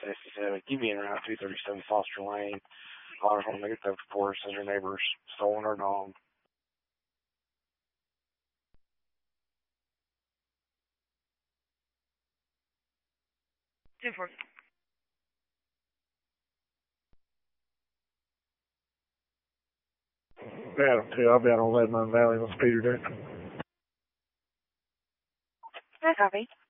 67. Keep being around 237 Foster Lane. Caller's want to make a theft report. Says her neighbor's stolen her dog. 2-4. Adam 2, I'll be out on Lebanon Valley. What's Peter doing? I copy.